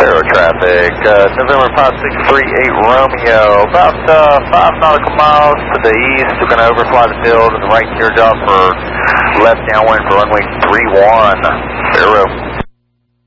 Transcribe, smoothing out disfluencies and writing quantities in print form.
Aero traffic, November 5638 Romeo, about 5 nautical miles to the east. We're going to overfly the field and the right teardrop for left downwind for runway 31. Aero.